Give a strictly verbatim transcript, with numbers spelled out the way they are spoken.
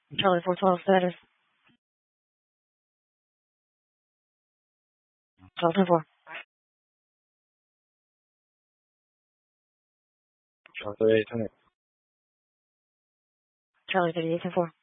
Charlie four twelve status. Charlie ten four. Charlie thirty-eight ten eight. Charlie thirty-eight ten four.